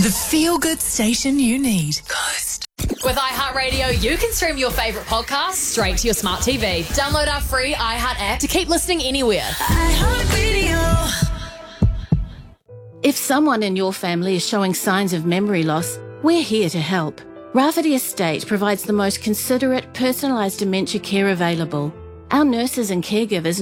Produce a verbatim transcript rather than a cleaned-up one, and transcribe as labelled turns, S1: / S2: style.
S1: The feel-good station you need. Coast.
S2: With iHeartRadio, you can stream your favourite podcasts straight to your smart T V. Download our free iHeart app to keep listening anywhere.
S1: iHeartRadio.
S3: If someone in your family is showing signs of memory loss, we're here to help. Rafferty Estate provides the most considerate, personalised dementia care available. Our nurses and caregivers